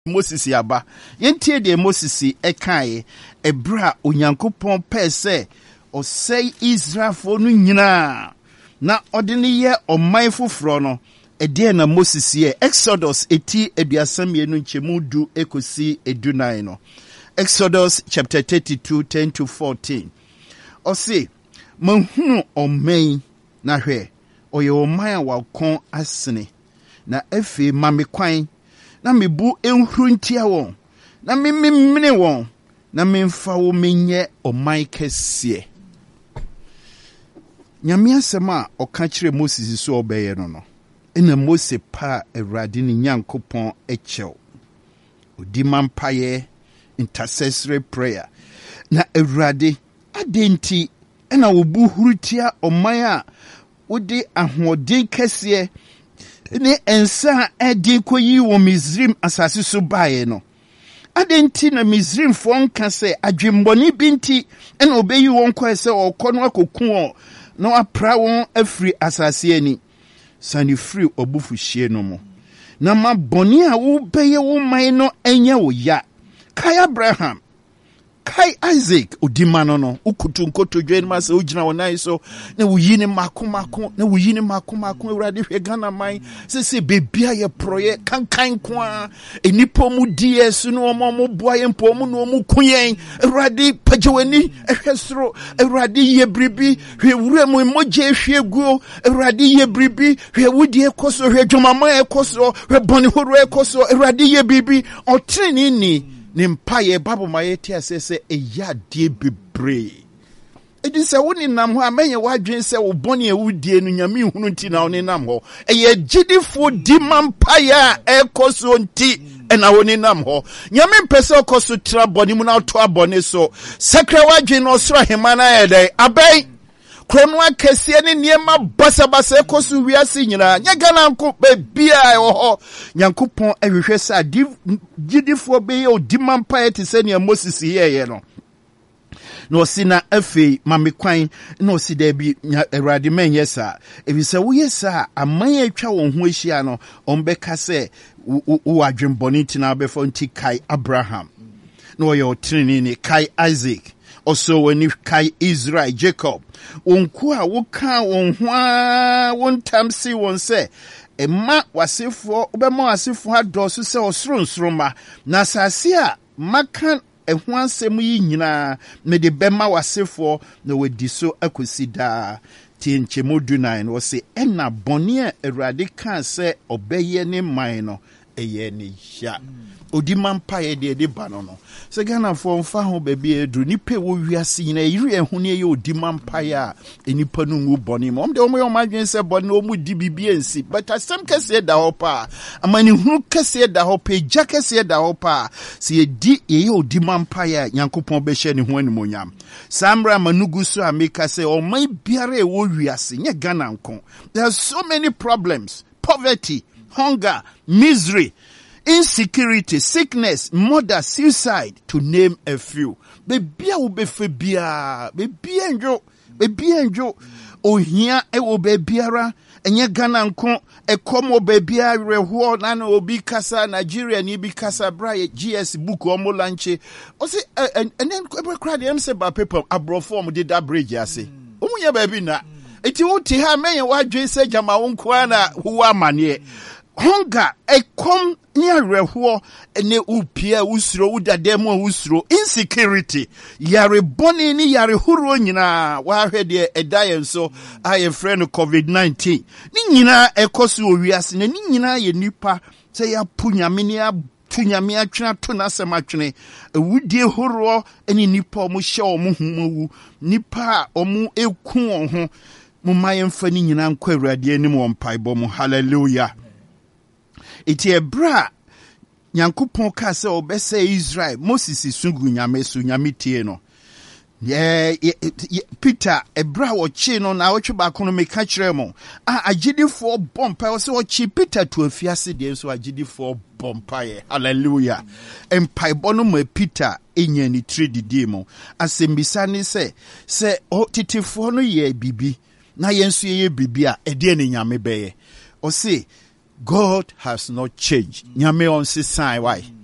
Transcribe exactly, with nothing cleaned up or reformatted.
Moses yaba. Yentie de Moses ekaye ebra onyankopon pese o say Israel fo no nyina na odene ye oman foforo no ede na Moses ye Exodus eti aduasam ye no nchemu du ekosi edunan no. Exodus chapter thirty-two ten to fourteen. O say manhunu oman na hwe oye oman wa kon asene na efe mamekwan na mebu enhuru ntia won na mememene won na memfa wo menye oman kese nyame asɛm a ɔka kyerɛ Moses so ɔbɛyɛ no no ena Moses pa Awurade ne Nyankopɔn ekyɛw odi mampaye intercessory prayer na Awurade adenti ena wo bu hurutia oman a wodi ahoɔden kɛse ne ensa edin koyi wo Misrim asase so bae no adenti na Misrim fo nka se adwembɔne binti ena obeyi won kwa se ɔkɔ no akoku o na apra won afri asase ani sani free obufuhie no mo na ma bɔne a wo beye wo man no enya wo ya kai Abraham kai Isaac odima no no ukutu nkoto dwen ma se ogina wonai so na wuyi ne makomako na wuyi ne makomako Awurade hwe Ghana man se se bebia ye proye kankan ko a enipo mu die su no omo mo boa ye mpo mu no mu kuyen Awurade pagewani ehwe soro Awurade ye bribi hwe wura mu moje hwe guo Awurade ye bribi hwe wudi ekoso hwe dwomama ekoso hwe boni horo ekoso Awurade ye bribi otreni ni Nimpaye babu mayeti asese eya die bebre. Edi se woni nam ho amenye wadwen se wo bone e wudie no nyame hunu nti na woni nam ho. Eye gidifo di mampaye ekoso nti ena woni nam ho. Nyame mpese okoso tra bone mu na to abone so. Sakra wadwen no soro hemana yede abai Kronwa kese ne niema basa basa ekosu wiase nyina nya Ghana nko bebia ho Nyankopon ehwehwe sa gidifo be ye odimampa ete se ne Moses yeye no no sina afi mamekwan no si da bi Awurade menye sa ebi se wo yesa aman atwa won ho ahia no ombeka se wo adwemboni tina befo nti kai Abraham no ye otrini ni kai Isaac also when you kai Israel Jacob onku a wo kan won ho a won tamsi won se emma wasefo obema wasefo adoso se osoro nsoroma na asase a makan eho ansem yi nyina me de bema wasefo na wadi so akosida tienchemodu nine wo se ena bone a Awurade kan se obeye ne man no eye ne ya odi mampaye de de ba no no se Ghana fo mfa ho ba bi edru nipa wo wiase nyina yiri ehunu ye odi mampaye a enipa no ngu bone mo de o mo yo madwen se bone o mu di bibie nsi but asem kese da ho pa amani hunu kese da ho pa ja kese da ho pa se ye di ye odi mampaye Nyankopon be hye ne ho animonyam samra manugu so ameka se o mai biare e wo wiase nye Ghana nkon there are so many problems, poverty, hunger, misery, insecurity, sickness, murder, suicide, to name a few. Bebia ubefe bia, bebia njo, bebia njo, ohia e obebiara, enye Ghana nkon, e komo bebia rehuo, nana obi kasa, Nigeria ni bi kasa, braye, G S book omo lanche. Ose, and then, kwebe kradi, emse ba pepe, abroform, did that bridge, yase. Omu ye bebi na. Iti uti ha, menye wadwe se jama unkwana, huwa manye. Hunger e kom ni areho ene upia usuro udademu usuro insecurity yare boni ni yare huru nyina wa hwede edaye nso aye friend covid nineteen ni nyina ekoso owiase na ni nyina ye nipa se ya punyame ni tunyame atwena to na sematwene ewudie huru ene nipa omo hye omo humawu nipa omo eku ho mo mayemfa ni nyina nkwa Awurade anim won paibo mo hallelujah. Iti ebra Nyankopon ka se obese Israel Moses sungu nyame so nyame tie no ye Peter ebra wo chi no na wo twe ba kono meka kire mo a agidifo bompa wo se wo chi Peter to afiase de so agidifo bompa ye hallelujah empai bono mo Peter enya ni trade di mo asembisa ni se se o titifo no ye bibi na yensu ye bibi a ede ne nyame beye o se God has not changed. Nyame on si sign why?